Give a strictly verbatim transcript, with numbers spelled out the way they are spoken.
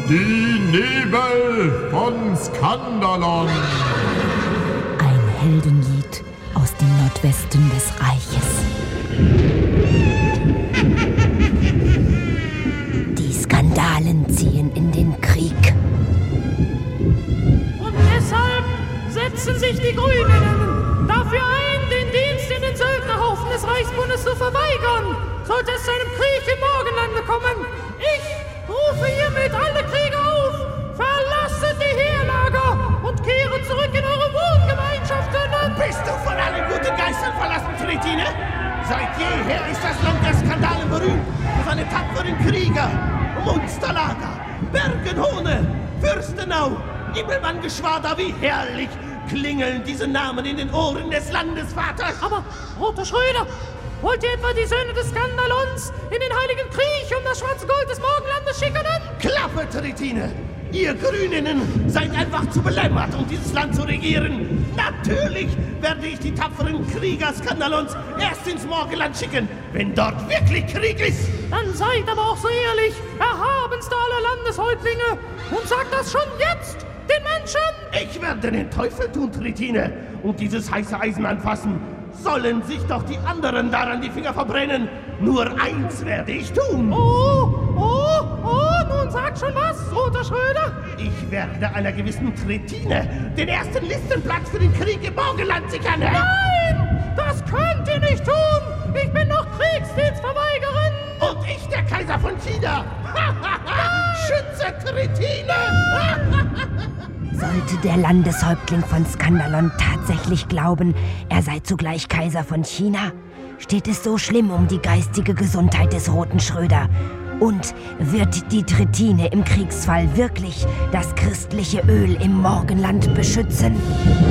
Die Nebel von Skandalon. Ein Heldenlied aus dem Nordwesten des Reiches. Die Skandalen ziehen in den Krieg. Und deshalb setzen sich die Grünen dafür ein, den Dienst in den Söldnerhaufen des Reichsbundes zu verweigern, sollte es zu einem Krieg im Morgenlande kommen. Ich rufe hiermit alle Krieger auf, verlasset die Heerlager und kehret zurück in eure Wohngemeinschaften. Bist du von allen guten Geistern verlassen, Tritine? Seit jeher ist das Land der Skandalen berühmt für seine tapferen Krieger. Munsterlager, Bergenhone, Fürstenau, Ibbelmann-Geschwader, wie herrlich klingeln diese Namen in den Ohren des Landesvaters. Aber, Roter Schröder, wollt ihr etwa die Söhne des Skandalons in den Heiligen Krieg um das schwarze Gold des Morgenlandes schicken? Klappe, Tritine! Ihr Grüninnen seid einfach zu belämmert, um dieses Land zu regieren. Natürlich werde ich die tapferen Krieger Skandalons erst ins Morgenland schicken, wenn dort wirklich Krieg ist. Dann seid aber auch so ehrlich, erhabenste aller Landeshäuptlinge, und sagt das schon jetzt den Menschen. Ich werde den Teufel tun, Tritine, und dieses heiße Eisen anfassen. Sollen sich doch die anderen daran die Finger verbrennen. Nur eins werde ich tun. Oh, oh, oh, nun sag schon was, Roter Schröder. Ich werde einer gewissen Tritine den ersten Listenplatz für den Krieg im Morgenland sichern. Nein, das könnt ihr nicht tun. Ich bin noch Kriegsdienstverweigerin. Und ich der Kaiser von China. Schütze Tritine. Sollte der Landeshäuptling von Skandalon tatsächlich glauben, er sei zugleich Kaiser von China, steht es so schlimm um die geistige Gesundheit des Roten Schröder. Und wird die Tritine im Kriegsfall wirklich das christliche Öl im Morgenland beschützen?